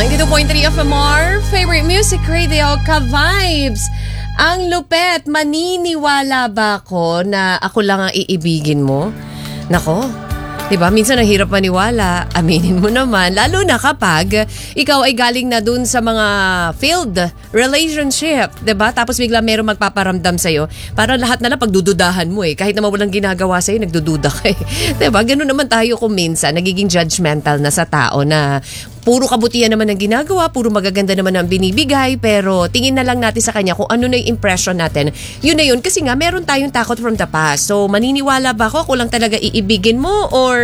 92.3 FMR, favorite music radio, ka-vibes. Ang lupet, maniniwala ba ako na ako lang ang iibigin mo? Nako, diba? Minsan ang hirap maniwala, aminin mo naman. Lalo na kapag ikaw ay galing na dun sa mga failed relationship, diba? Tapos bigla merong magpaparamdam sa'yo. Parang lahat na lang pagdududahan mo eh. Kahit naman walang ginagawa sa'yo, nagdududa ka eh. Diba? Ganun naman tayo kung minsan, nagiging judgmental na sa tao na puro kabutihan naman ang ginagawa, puro magaganda naman ang binibigay, pero tingin na lang natin sa kanya kung ano na yung impression natin. Yun na yun. Kasi nga, meron tayong takot from the past. So, maniniwala ba ako kung lang talaga iibigin mo or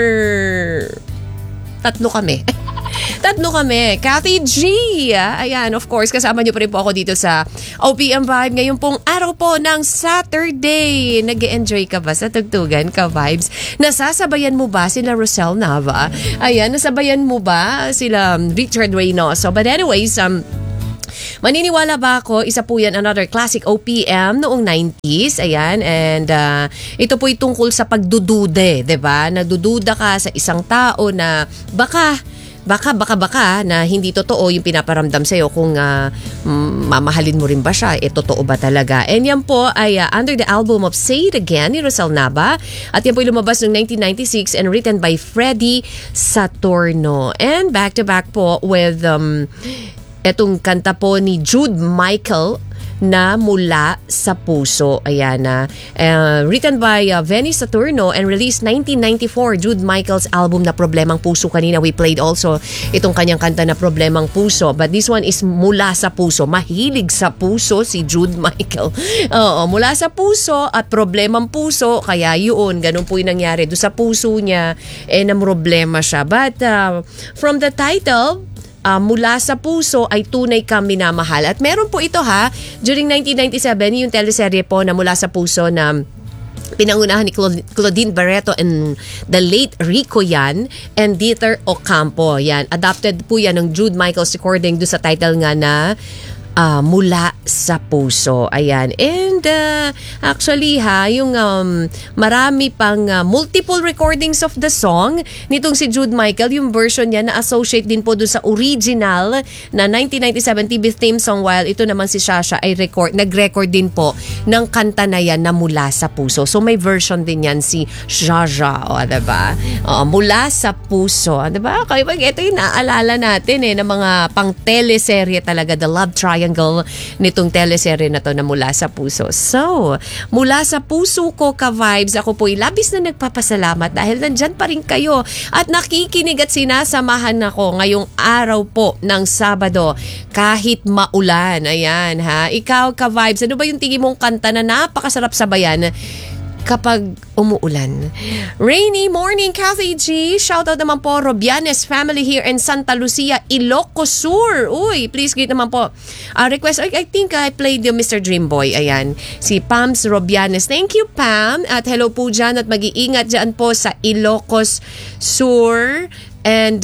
tatlo kami? Tatlo kami. Kathy G. Ayan, of course, kasama niyo pa rin po ako dito sa OPM Vibe. Ngayon pong araw po ng Saturday. Nag-e-enjoy ka ba sa tugtugan, ka-vibes? Nasasabayan mo ba sila Rosel Nava? Ayan, nasabayan mo ba sila Richard Reynoso? But anyways, maniniwala ba ako? Isa po yan, another classic OPM noong 90s. Ayan, and ito po tungkol sa pagdudude, diba? Nadududa ka sa isang tao na baka na hindi totoo yung pinaparamdam sa'yo kung mamahalin mo rin ba siya, totoo ba talaga. And yan po ay under the album of Say It Again ni Rosel Nava. At yan po lumabas noong 1996 and written by Freddie Saturno. And back-to-back po with etong kanta po ni Jude Michael na Mula sa Puso. Ayan na. Written by Benny Saturno and released 1994. Jude Michael's album na Problemang Puso. Kanina we played also itong kanyang kanta na Problemang Puso. But this one is Mula sa Puso. Mahilig sa puso si Jude Michael. Oo, mula sa puso at problemang puso. Kaya yun, ganun po yung nangyari. Doon sa puso niya, na problema siya. But from the title, Mula sa Puso ay tunay kang minamahal. At meron po ito during 1997, yung teleserye po na Mula sa Puso na pinangunahan ni Claudine Barreto and the late Rico Yan and Dieter Ocampo. Yan, adapted po yan ng Jude Michael's recording doon sa title nga na Mula sa Puso. Ayan. And actually yung marami pang multiple recordings of the song nitong si Jude Michael. Yung version niya na associate din po doon sa original na 1997 TV theme song, while ito naman si Shasha ay nag-record din po ng kanta na yan na Mula sa Puso. So may version din yan si Shasha. O, diba? Mula sa Puso. Diba? Kaya ito yung naaalala natin ng mga pang teleserye talaga, the love triangle nitong teleserye na to na Mula sa Puso. So, mula sa puso ko, ka-vibes, ako po'y labis na nagpapasalamat dahil nandyan pa rin kayo at nakikinig at sinasamahan ako ngayong araw po ng Sabado kahit maulan. Ayan Ikaw, ka-vibes, ano ba yung tingin mong kanta na napakasarap sabayan kapag umuulan? Rainy morning, Kathy G. Shoutout naman po, Robianes family here in Santa Lucia, Ilocos Sur. Uy, please greet naman po. Request, I think I played yung Mr. Dreamboy. Ayan, si Pams Robianes. Thank you, Pam. At hello po dyan at mag-iingat dyan po sa Ilocos Sur. And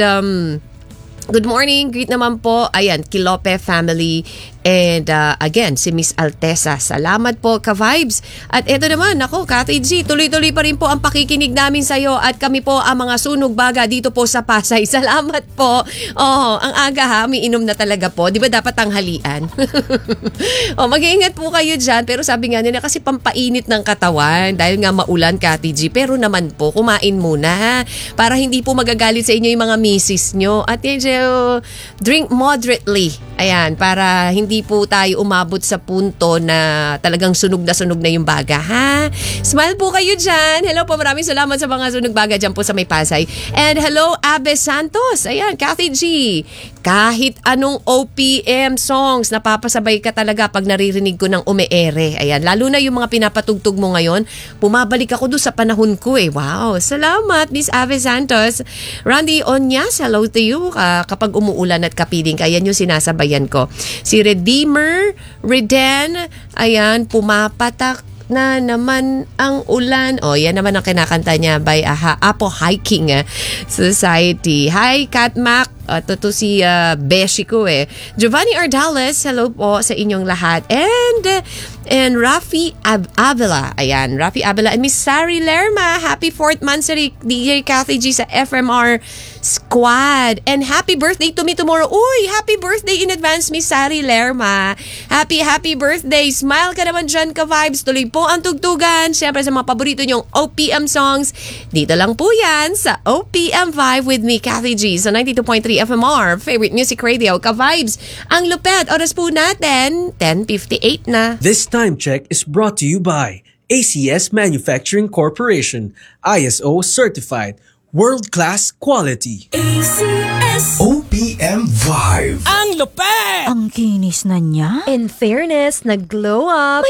good morning, greet naman po. Ayan, Kilope family. And again, si Miss Altesa. Salamat po, ka-vibes. At ito naman, ako, Kathy G, tuloy-tuloy pa rin po ang pakikinig namin sa'yo at kami po ang mga sunog baga dito po sa Pasay. Salamat po. Ang aga umiinom na talaga po. Di ba dapat tanghalian? Mag-iingat po kayo dyan. Pero sabi nga nila kasi pampainit ng katawan dahil nga maulan, Kathy G. Pero naman po, kumain muna para hindi po magagalit sa inyo yung mga misis nyo. At drink moderately. Ayan, para hindi po tayo umabot sa punto na talagang sunog na yung baga, Smile po kayo dyan. Hello po, maraming salamat sa mga sunog baga dyan po sa may Pasay. And hello, Abe Santos. Ayan, Kathy G. Kahit anong OPM songs, napapasabay ka talaga pag naririnig ko ng umeere. Ayan, lalo na yung mga pinapatugtog mo ngayon, bumabalik ako doon sa panahon ko Wow, salamat, Miss Abe Santos. Randy Onyas, hello to you. Kapag umuulan at kapiling, kaya yung sinasabayan ko. Si Redeemer, Reden, ayan, pumapatak na naman ang ulan. Yan naman ang kinakanta niya by Apo Hiking Society. Hi, Kat Mac. Ito si Beshi ko Giovanni Ardales, hello po sa inyong lahat. And Rafi Avila. Ayan, Rafi Avila and Miss Sari Lerma. Happy 4th month DJ Kathy G sa FMR Squad. And happy birthday to me tomorrow. Uy, happy birthday in advance, Miss Sari Lerma. Happy birthday. Smile ka naman dyan, ka-vibes. Tuloy po ang tugtugan. Siyempre sa mga paborito nyong OPM songs. Dito lang po yan sa OPM Vibe with me, Kathy G. Sa 92.3 FMR, favorite music radio, ka-vibes. Ang lupet, oras po natin, 10:58 na. This time check is brought to you by ACS Manufacturing Corporation, ISO certified, world-class quality. ACS OPM Vibe. Ang lupet! Ang kinis na niya. In fairness, nag-glow up.